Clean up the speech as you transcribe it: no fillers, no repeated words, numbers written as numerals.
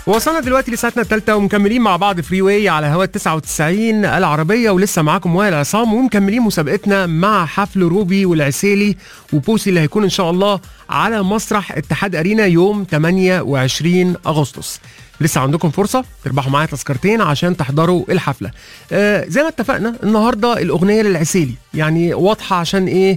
وصلنا دلوقتي لساعتنا الثالثة ومكملين مع بعض فري واي على هوا 99 العربية، ولسه معاكم وائل عصام ومكملين مسابقتنا مع حفل روبي والعسيلي وبوسي اللي هيكون ان شاء الله على مسرح اتحاد ارينا يوم 28 اغسطس. لسه عندكم فرصة تربحوا معايا تذكرتين عشان تحضروا الحفلة. زي ما اتفقنا النهاردة الأغنية للعسيلي، يعني واضحة عشان ايه